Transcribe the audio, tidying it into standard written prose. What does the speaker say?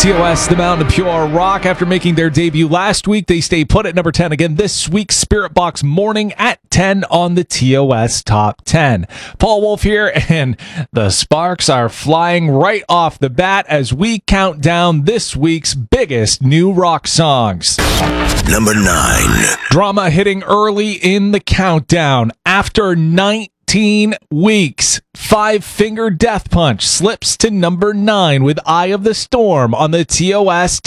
TOS, the Mountain of Pure Rock. After making their debut last week, they stay put at number 10 again this week. Spirit Box Morning at 10 on the TOS Top 10. Paul Wolf here, and the sparks are flying right off the bat as we count down this week's biggest new rock songs. Number 9. Drama hitting early in the countdown. After 19 weeks, Five Finger Death Punch slips to number 9 with Eye of the Storm on the TOS